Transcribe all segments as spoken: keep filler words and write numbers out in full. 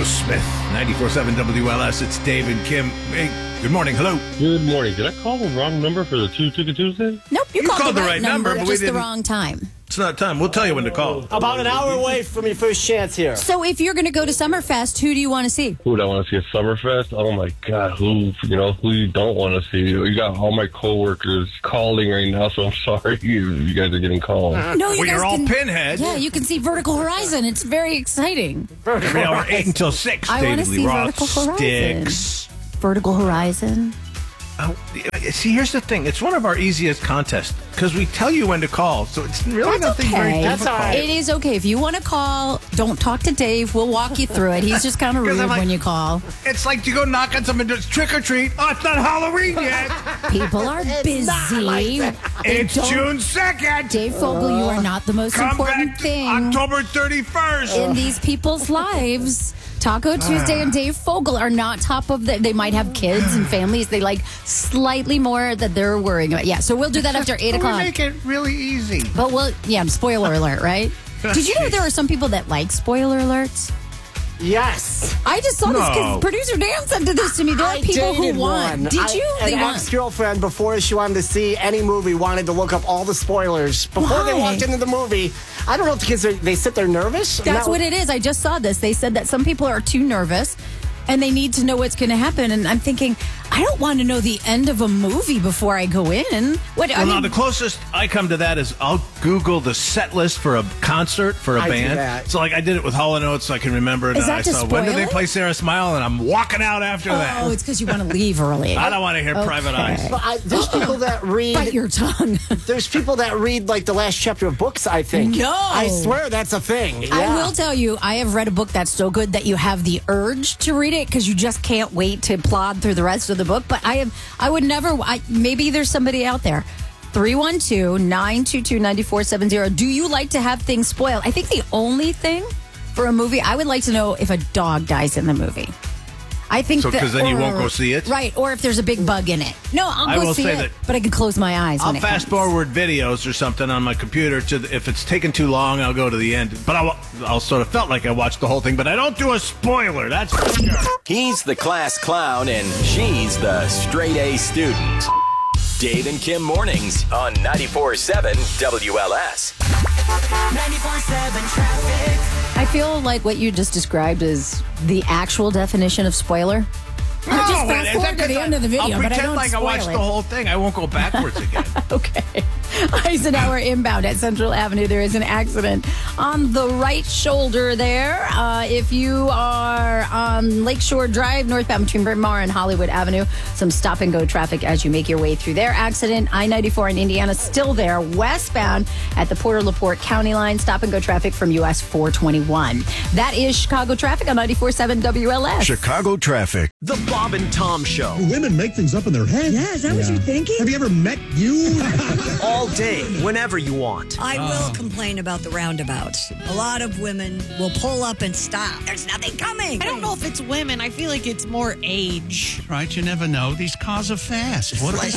Smith, ninety-four point seven W L S. It's Dave and Kim. Hey, good morning. Hello. Good morning. Did I call the wrong number for the two Ticket Tuesday? Nope, you, You called, called the the right, right number, number, but we just the didn't- wrong time. It's not time. We'll tell you when to call. About an hour away from your first chance here. So if you're going to go to Summerfest, who do you want to see? Who do I want to see at Summerfest? Oh my God, who you know who you don't want to see? You got all my coworkers calling right now, so I'm sorry you, you guys are getting called. No, you Well, guys you're all can, pinhead. Yeah, you can see Vertical Horizon. It's very exciting. Every hour, eight until six. I David wanna Lee see Roth Vertical Horizon. Sticks. Vertical Horizon. Oh, see, here's the thing. It's one of our easiest contests because we tell you when to call, so it's really That's nothing very okay. difficult. That's all right. It is okay. If you want to call, don't talk to Dave. We'll walk you through it. He's just kind of 'Cause rude I'm like- when you call. It's like you go knock on someone, just trick or treat. Oh, it's not Halloween yet. People are busy. They It's don't- June second. Dave Fogel, you are not the most Come important back thing October thirty-first. in these people's lives. Taco Tuesday and Dave Fogel are not top of the. They might have kids and families. They like slightly more that they're worrying about. Yeah, so we'll do that after eight We o'clock. make it really easy. But we'll, yeah, spoiler alert, right? Did you know there are some people that like spoiler alerts? Yes. I just saw this No. because producer Dan sent this to me. There are I people who dated want. one. Did I- you? An They want. ex-girlfriend, before she wanted to see any movie, wanted to look up all the spoilers before they Why? walked into the movie. I don't know if because they, they sit there nervous. That's No. what it is. I just saw this. They said that some people are too nervous and they need to know what's going to happen. And I'm thinking, I don't want to know the end of a movie before I go in. What? I Well, now mean, the closest I come to that is I'll Google the set list for a concert for a I do band. that. So, like, I did it with Hall and Oates, so I can remember it. Is and that I to saw when do spoil they it? play Sarah Smile, and I'm walking out after oh, that. it's because you want to leave early. I don't want to hear Private Okay. Eyes. But I, there's people that read. Bite your tongue. There's people that read like the last chapter of books. I think. No. I swear that's a thing. I Yeah. will tell you, I have read a book that's so good that you have the urge to read it because you just can't wait to plod through the rest of the book. But I am, I would never. I, maybe there's somebody out there. three one two, nine two two, nine four seven zero. Do you like to have things spoiled? I think the only thing for a movie, I would like to know if a dog dies in the movie. I think So, that- 'cause then you or- won't go see it? Right, or if there's a big bug in it. No, I'll I go will see say it, that but I can close my eyes I'll when it fast comes. forward videos or something on my computer to the, if it's taken too long, I'll go to the end. But I'll, I'll sort of felt like I watched the whole thing, but I don't do a spoiler. That's for sure. He's the class clown and she's the straight A student. Dave and Kim mornings on ninety-four point seven W L S. ninety-four point seven traffic. I feel like what you just described is the actual definition of spoiler. I just No, fast is forward that to 'cause the I- end of the video, I'll but I pretend don't like I spoil watched it. the whole thing. I won't go backwards again. Okay. Eisenhower inbound at Central Avenue. There is an accident on the right shoulder there. Uh, if you are on Lakeshore Drive, northbound between Bryn Mawr and Hollywood Avenue, some stop and go traffic as you make your way through there. Accident, I ninety-four in Indiana, still there. Westbound at the Porter LaPorte County line, stop and go traffic from U S four twenty-one. That is Chicago traffic on ninety-four point seven W L S. Chicago traffic. The Bob and Tom Show. Women make things up in their head. Yeah, is that what you're thinking? Have you ever met you? All day, whenever you want. I will complain about the roundabouts. A lot of women will pull up and stop. There's nothing coming. I don't know if it's women. I feel like it's more age. Right, you never know. These cars are fast. What They is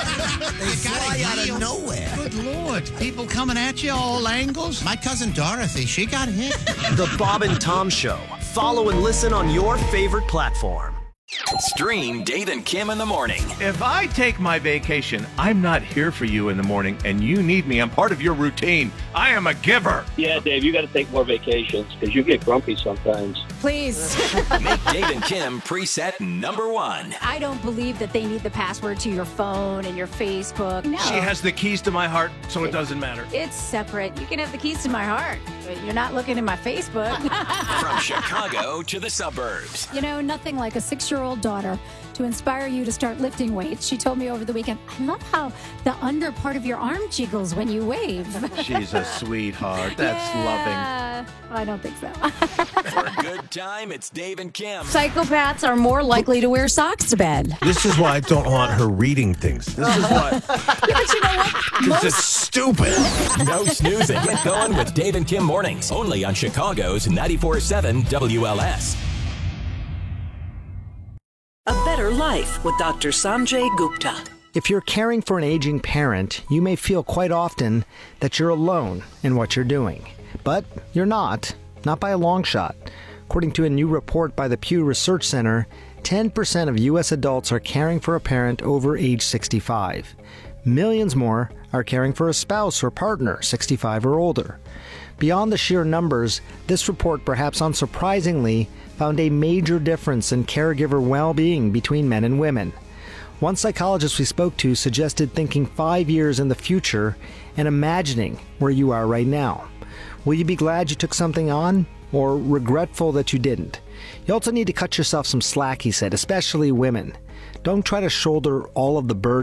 fly out of nowhere. Good Lord. People coming at you all angles. My cousin Dorothy, she got hit. The Bob and Tom Show. Follow and listen on your favorite platform. Stream Dave and Kim in the morning. If I take my vacation, I'm not here for you in the morning, and you need me. I'm part of your routine. I am a giver. Yeah, Dave, you got to take more vacations because you get grumpy sometimes. Please. Make Dave and Kim preset number one. I don't believe that they need the password to your phone and your Facebook. No. She has the keys to my heart, so it doesn't matter. It's separate. You can have the keys to my heart, but you're not looking at my Facebook. From Chicago to the suburbs. You know, nothing like a six-year-old daughter to inspire you to start lifting weights. She told me over the weekend, I love how the under part of your arm jiggles when you wave. She's a sweetheart. That's yeah. I don't think so. For a good time, it's Dave and Kim. Psychopaths are more likely to wear socks to bed. This is why I don't want her reading things. This is why. But you know what? Because it's stupid. No snoozing. Get going with Dave and Kim mornings. Only on Chicago's ninety-four point seven W L S. A better life with Doctor Sanjay Gupta. If you're caring for an aging parent, you may feel quite often that you're alone in what you're doing. But you're not, not by a long shot. According to a new report by the Pew Research Center, ten percent of U S adults are caring for a parent over age sixty-five. Millions more are caring for a spouse or partner sixty-five or older. Beyond the sheer numbers, this report, perhaps unsurprisingly, found a major difference in caregiver well-being between men and women. One psychologist we spoke to suggested thinking five years in the future and imagining where you are right now. Will you be glad you took something on, or regretful that you didn't? You also need to cut yourself some slack, he said, especially women. Don't try to shoulder all of the burden